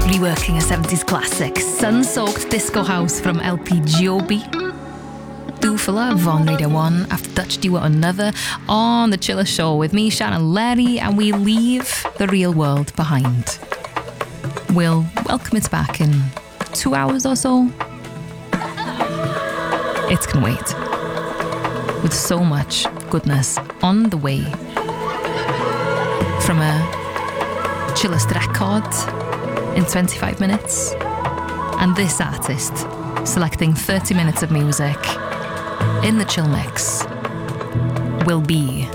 reworking a 70s classic, sun-soaked disco house from LP Joby. Dúfala von Radio 1 after Dutch duo Another on The Chiller Show with me, Shannon Larry, and we leave the real world behind. We'll welcome it back in 2 hours or so. It can wait. With so much goodness on the way. From a chillest record in 25 minutes. And this artist selecting 30 minutes of music in the chill mix will be